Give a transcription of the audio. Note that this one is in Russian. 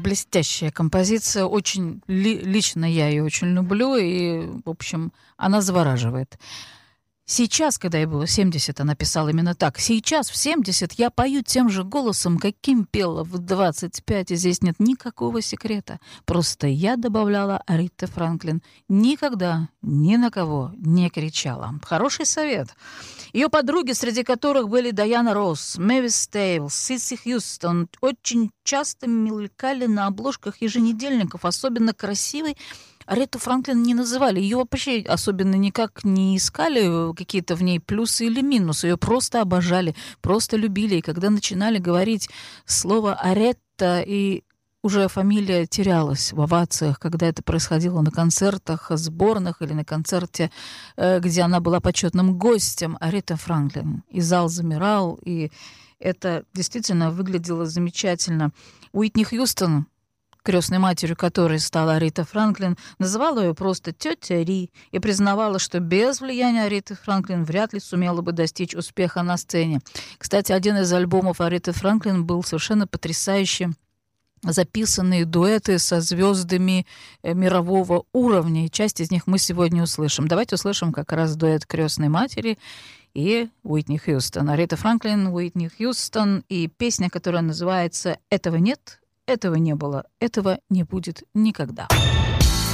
блестящая композиция. Очень лично я ее очень люблю, и, в общем, она завораживает. Сейчас, когда ей было 70, она писала именно так. Сейчас, в 70, я пою тем же голосом, каким пела в 25, и здесь нет никакого секрета. Просто я добавляла Аретта Франклин. Никогда ни на кого не кричала. Хороший совет. Ее подруги, среди которых были Дайана Росс, Мэвис Стейблс, Сисси Хьюстон, очень часто мелькали на обложках еженедельников. Особенно красивой Аретту Франклин не называли. Ее вообще особенно никак не искали, какие-то в ней плюсы или минусы. Ее просто обожали, просто любили. И когда начинали говорить слово Аретта, и уже фамилия терялась в овациях, когда это происходило на концертах сборных или на концерте, где она была почетным гостем, Аретта Франклин. И зал замирал, и это действительно выглядело замечательно. Уитни Хьюстон, крестной матерью которой стала Аретта Франклин, называла ее просто тетя Ри и признавала, что без влияния Аретты Франклин вряд ли сумела бы достичь успеха на сцене. Кстати, один из альбомов Аретты Франклин был совершенно потрясающий. Записанные дуэты со звездами мирового уровня. И часть из них мы сегодня услышим. Давайте услышим как раз дуэт крестной матери и Уитни Хьюстон. Аретта Франклин, Уитни Хьюстон и песня, которая называется «Этого нет, этого не было, этого не будет никогда».